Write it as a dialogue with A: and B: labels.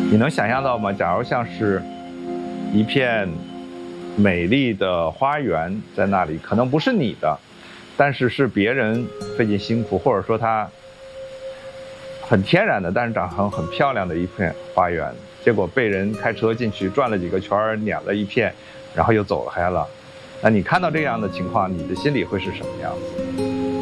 A: 你能想象到吗？假如像是一片美丽的花园在那里，可能不是你的，但是是别人费尽辛苦，或者说它很天然的，但是长成很漂亮的一片花园，结果被人开车进去转了几个圈，碾了一片，然后又走开了。那你看到这样的情况，你的心里会是什么样子？